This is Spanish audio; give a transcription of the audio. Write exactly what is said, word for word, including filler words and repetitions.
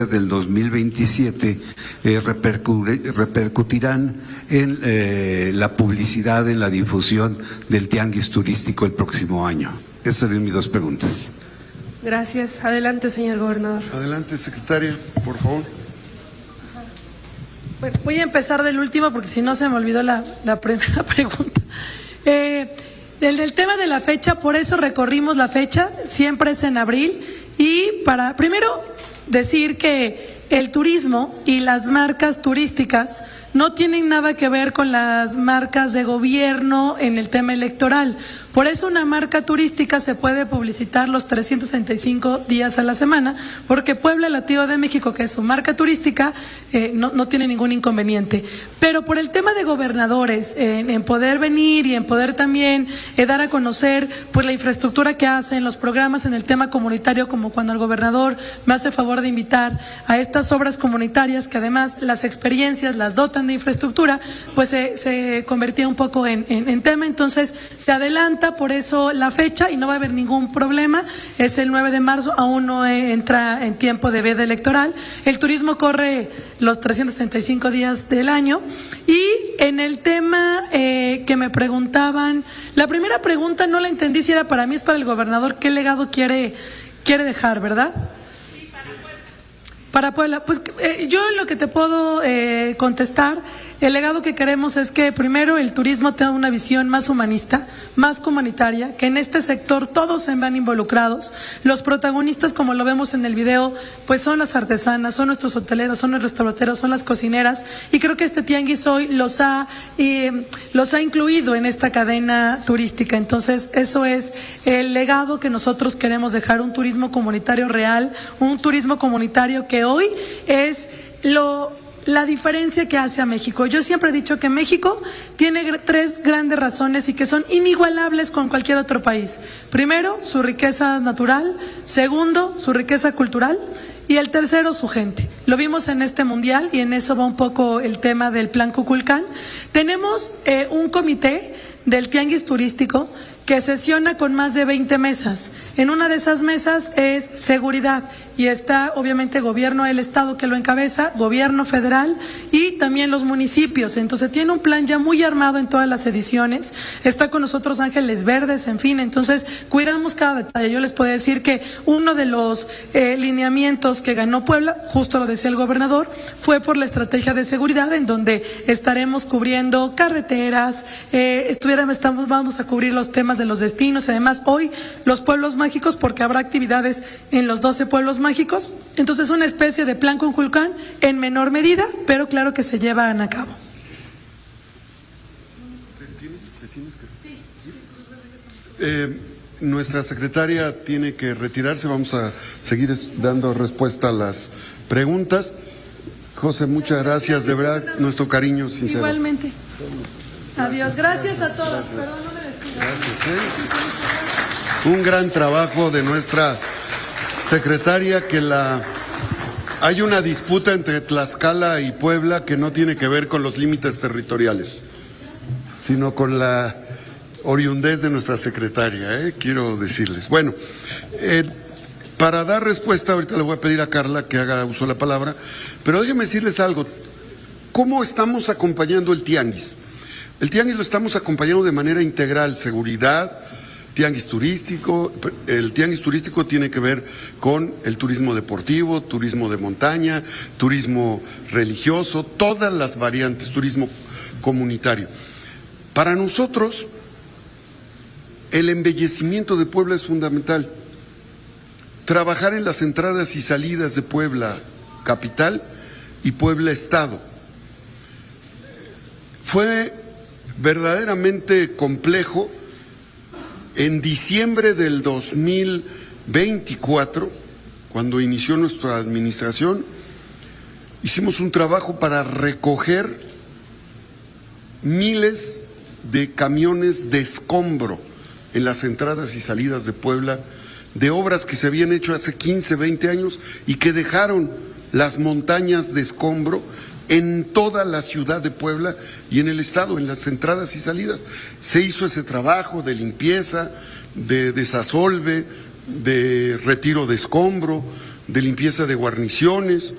del dos mil veintisiete eh, repercutirán en eh, la publicidad, en la difusión del tianguis turístico el próximo año? Esas son mis dos preguntas. Gracias. Adelante, señor gobernador. Adelante, secretaria, por favor. Bueno, voy a empezar del último porque si no se me olvidó la, la primera pregunta. Eh, el, el tema de la fecha, por eso recorrimos la fecha, siempre es en abril, y para, primero, decir que el turismo y las marcas turísticas no tienen nada que ver con las marcas de gobierno en el tema electoral. Por eso una marca turística se puede publicitar los trescientos sesenta y cinco días a la semana, porque Puebla, la Ciudad de México, que es su marca turística, eh, no, no tiene ningún inconveniente. Pero por el tema de gobernadores, en, en poder venir y en poder también eh, dar a conocer pues la infraestructura que hacen, los programas en el tema comunitario, como cuando el gobernador me hace favor de invitar a estas obras comunitarias, que además las experiencias las dotan de infraestructura, pues se, se convertía un poco en, en, en tema. Entonces se adelanta por eso la fecha y no va a haber ningún problema. Es el nueve de marzo, aún no entra en tiempo de veda electoral. El turismo corre los trescientos sesenta y cinco días del año. Y en el tema eh, que me preguntaban, la primera pregunta no la entendí si era para mí, es para el gobernador, ¿qué legado quiere, quiere dejar, verdad? Sí, para Puebla. Para Puebla, pues eh, yo lo que te puedo eh, contestar, el legado que queremos es que primero el turismo tenga una visión más humanista, más comunitaria, que en este sector todos se vean involucrados. Los protagonistas, como lo vemos en el video, pues son las artesanas, son nuestros hoteleros, son los restauranteros, son las cocineras, y creo que este tianguis hoy los ha, eh, los ha incluido en esta cadena turística. Entonces, eso es el legado que nosotros queremos dejar, un turismo comunitario real, un turismo comunitario que hoy es lo... la diferencia que hace a México. Yo siempre he dicho que México tiene tres grandes razones y que son inigualables con cualquier otro país. Primero, su riqueza natural. Segundo, su riqueza cultural. Y el tercero, su gente. Lo vimos en este mundial y en eso va un poco el tema del Plan Kukulcán. Tenemos eh, un comité del tianguis turístico que sesiona con más de veinte mesas. En una de esas mesas es seguridad y está obviamente gobierno del estado que lo encabeza, gobierno federal y también los municipios. Entonces tiene un plan ya muy armado en todas las ediciones. Está con nosotros Ángeles Verdes, en fin, entonces cuidamos cada detalle. Yo les puedo decir que uno de los eh, lineamientos que ganó Puebla, justo lo decía el gobernador, fue por la estrategia de seguridad, en donde estaremos cubriendo carreteras, eh, estuviéramos, estamos, vamos a cubrir los temas de los destinos, además hoy los pueblos mágicos, porque habrá actividades en los doce pueblos mágicos. Entonces una especie de plan Kukulcán en menor medida, pero claro que se llevan a cabo. Eh, nuestra secretaria tiene que retirarse, vamos a seguir dando respuesta a las preguntas. José, muchas gracias, de verdad, nuestro cariño sincero. Igualmente. Adiós, gracias a todos. Perdón, no me despido. Gracias, ¿eh? Un gran trabajo de nuestra secretaria, que la hay una disputa entre Tlaxcala y Puebla que no tiene que ver con los límites territoriales, sino con la oriundez de nuestra secretaria, ¿eh? Quiero decirles. Bueno, eh, para dar respuesta, ahorita le voy a pedir a Carla que haga uso de la palabra, pero déjenme decirles algo. ¿Cómo estamos acompañando el tianguis? El tianguis lo estamos acompañando de manera integral, seguridad, tianguis turístico. El tianguis turístico tiene que ver con el turismo deportivo, turismo de montaña, turismo religioso, todas las variantes, turismo comunitario. Para nosotros, el embellecimiento de Puebla es fundamental. Trabajar en las entradas y salidas de Puebla capital y Puebla estado. Fue verdaderamente complejo. En diciembre del dos mil veinticuatro, cuando inició nuestra administración, hicimos un trabajo para recoger miles de camiones de escombro en las entradas y salidas de Puebla, de obras que se habían hecho hace quince, veinte años y que dejaron las montañas de escombro en toda la ciudad de Puebla y en el estado, en las entradas y salidas. Se hizo ese trabajo de limpieza, de desasolve, de retiro de escombro, de limpieza de guarniciones,